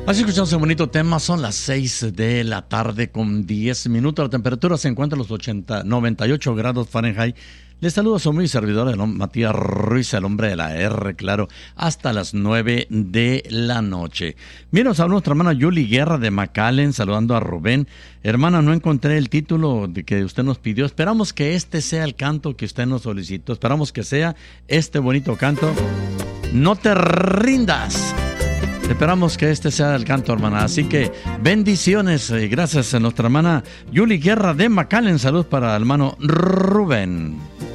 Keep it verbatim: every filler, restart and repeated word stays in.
Así escuchamos un bonito tema, son las seis de la tarde con diez minutos, la temperatura se encuentra en los ochenta, noventa y ocho grados Fahrenheit. Les saludo a su muy servidor, el Matías Ruiz, el hombre de la R, claro, hasta las nueve de la noche. Bien, nos habló nuestra hermana Yuli Guerra de McAllen, saludando a Rubén. Hermana, no encontré el título de que usted nos pidió. Esperamos que este sea el canto que usted nos solicitó. Esperamos que sea este bonito canto. No te rindas. Esperamos que este sea el canto, hermana. Así que bendiciones y gracias a nuestra hermana Yuli Guerra de McAllen. Salud para el hermano Rubén.